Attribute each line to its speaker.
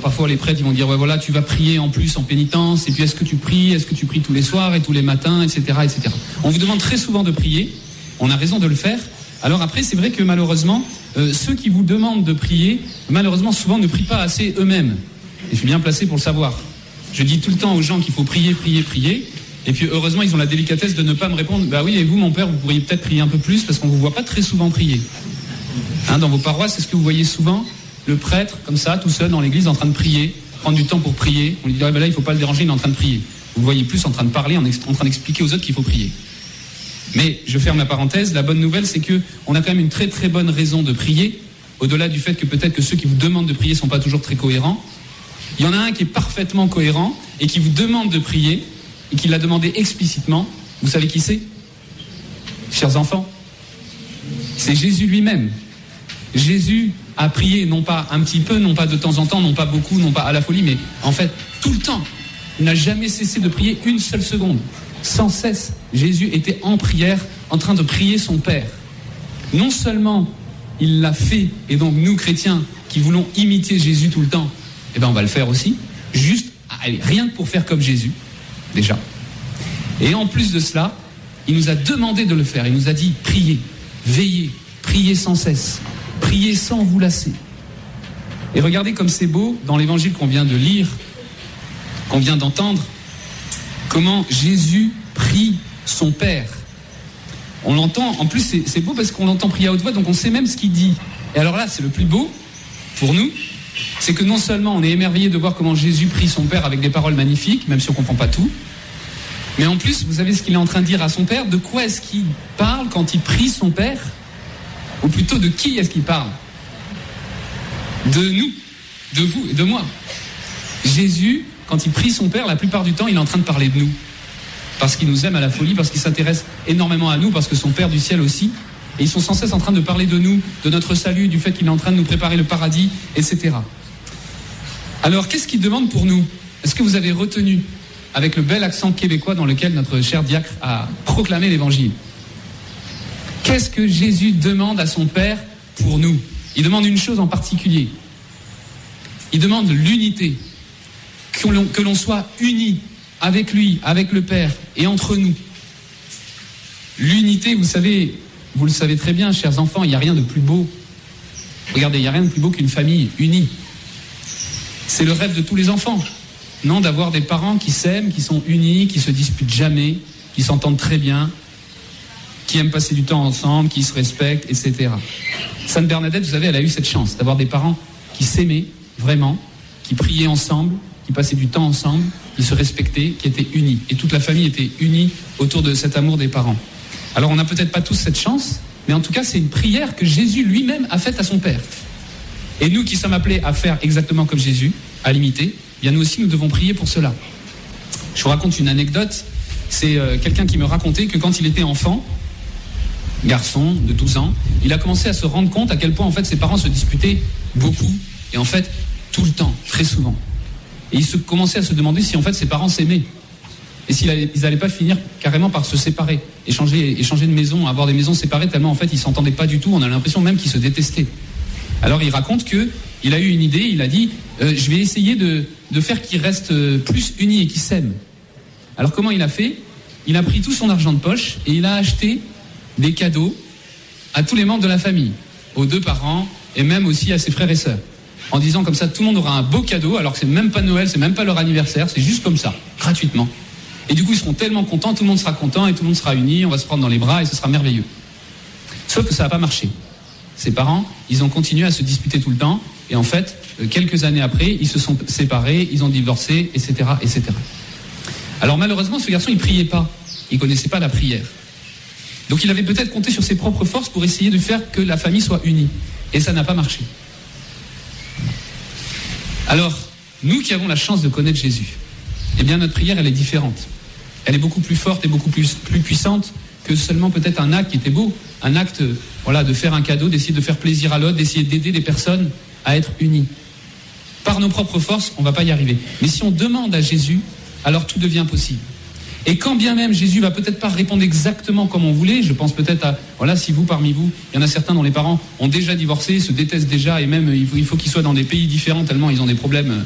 Speaker 1: parfois les prêtres ils vont dire ouais voilà tu vas prier en plus en pénitence et puis est-ce que tu pries tous les soirs et tous les matins, etc. On vous demande très souvent de prier, on a raison de le faire. Alors après c'est vrai que malheureusement ceux qui vous demandent de prier malheureusement souvent ne prient pas assez eux-mêmes. Et je suis bien placé pour le savoir. Je dis tout le temps aux gens qu'il faut prier. Et puis heureusement ils ont la délicatesse de ne pas me répondre bah oui et vous mon père vous pourriez peut-être prier un peu plus parce qu'on vous voit pas très souvent prier. Dans vos paroisses est-ce que vous voyez souvent le prêtre comme ça tout seul dans l'église en train de prier, prendre du temps pour prier? On lui dit là il faut pas le déranger, il est en train de prier. Vous voyez plus en train de parler, en train d'expliquer aux autres qu'il faut prier. Mais je ferme la parenthèse, la bonne nouvelle c'est que on a quand même une très très bonne raison de prier, au-delà du fait que peut-être que ceux qui vous demandent de prier sont pas toujours très cohérents. Il y en a un qui est parfaitement cohérent et qui vous demande de prier et qui l'a demandé explicitement. Vous savez qui c'est? Chers enfants, c'est Jésus lui-même. Jésus a prié non pas un petit peu, non pas de temps en temps, non pas beaucoup, non pas à la folie, mais en fait tout le temps. Il n'a jamais cessé de prier une seule seconde. Sans cesse, Jésus était en prière, en train de prier son Père. Non seulement il l'a fait, et donc nous chrétiens qui voulons imiter Jésus tout le temps, on va le faire aussi, juste, rien que pour faire comme Jésus, déjà. Et en plus de cela, il nous a demandé de le faire, il nous a dit priez, veillez, priez sans cesse, priez sans vous lasser. Et regardez comme c'est beau, dans l'évangile qu'on vient de lire, qu'on vient d'entendre, comment Jésus prie son Père. On l'entend, en plus c'est beau parce qu'on l'entend prier à haute voix, donc on sait même ce qu'il dit. Et alors là, c'est le plus beau pour nous, c'est que non seulement on est émerveillé de voir comment Jésus prie son Père avec des paroles magnifiques, même si on ne comprend pas tout, mais en plus, vous savez ce qu'il est en train de dire à son Père? De quoi est-ce qu'il parle quand il prie son Père? Ou plutôt, de qui est-ce qu'il parle? De nous, de vous et de moi. Jésus, quand il prie son Père, la plupart du temps, il est en train de parler de nous. Parce qu'il nous aime à la folie, parce qu'il s'intéresse énormément à nous, parce que son Père du ciel aussi. Et ils sont sans cesse en train de parler de nous, de notre salut, du fait qu'il est en train de nous préparer le paradis, etc. Alors, qu'est-ce qu'il demande pour nous? Est-ce que vous avez retenu, avec le bel accent québécois dans lequel notre cher diacre a proclamé l'évangile? Qu'est-ce que Jésus demande à son Père pour nous? Il demande une chose en particulier. Il demande l'unité. Que l'on soit unis avec lui, avec le Père et entre nous. L'unité, vous savez, vous le savez très bien, chers enfants, il n'y a rien de plus beau. Regardez, il n'y a rien de plus beau qu'une famille unie. C'est le rêve de tous les enfants. Non, d'avoir des parents qui s'aiment, qui sont unis, qui se disputent jamais, qui s'entendent très bien, qui aiment passer du temps ensemble, qui se respectent, etc. Sainte Bernadette, vous savez, elle a eu cette chance d'avoir des parents qui s'aimaient vraiment, qui priaient ensemble, qui passaient du temps ensemble, qui se respectaient, qui étaient unis. Et toute la famille était unie autour de cet amour des parents. Alors on n'a peut-être pas tous cette chance, mais en tout cas c'est une prière que Jésus lui-même a faite à son Père. Et nous qui sommes appelés à faire exactement comme Jésus, à l'imiter, bien nous aussi nous devons prier pour cela. Je vous raconte une anecdote, c'est quelqu'un qui me racontait que quand il était enfant, garçon de 12 ans, il a commencé à se rendre compte à quel point en fait ses parents se disputaient beaucoup, et en fait tout le temps, très souvent. Et il commençait à se demander si en fait ses parents s'aimaient. Et s'ils n'allaient pas finir carrément par se séparer, et changer de maison, avoir des maisons séparées, tellement en fait ils ne s'entendaient pas du tout, on a l'impression même qu'ils se détestaient. Alors il raconte qu'il a eu une idée, il a dit je vais essayer de faire qu'ils restent plus unis et qu'ils s'aiment. Alors comment il a fait? Il a pris tout son argent de poche et il a acheté des cadeaux à tous les membres de la famille, aux 2 parents et même aussi à ses frères et sœurs. En disant comme ça, tout le monde aura un beau cadeau, alors que c'est même pas Noël, c'est même pas leur anniversaire, c'est juste comme ça, gratuitement. Et du coup, ils seront tellement contents, tout le monde sera content et tout le monde sera uni, on va se prendre dans les bras et ce sera merveilleux. Sauf que ça n'a pas marché. Ses parents, ils ont continué à se disputer tout le temps et en fait, quelques années après, ils se sont séparés, ils ont divorcé, etc., etc. Alors malheureusement, ce garçon, il priait pas, il connaissait pas la prière. Donc il avait peut-être compté sur ses propres forces pour essayer de faire que la famille soit unie. Et ça n'a pas marché. Alors, nous qui avons la chance de connaître Jésus, eh bien notre prière, elle est différente. Elle est beaucoup plus forte et beaucoup plus puissante que seulement peut-être un acte qui était beau. Un acte, de faire un cadeau, d'essayer de faire plaisir à l'autre, d'essayer d'aider des personnes à être unies. Par nos propres forces, on ne va pas y arriver. Mais si on demande à Jésus, alors tout devient possible. Et quand bien même Jésus va peut-être pas répondre exactement comme on voulait, je pense peut-être à, si vous, parmi vous, il y en a certains dont les parents ont déjà divorcé, se détestent déjà, et même il faut qu'ils soient dans des pays différents tellement ils ont des problèmes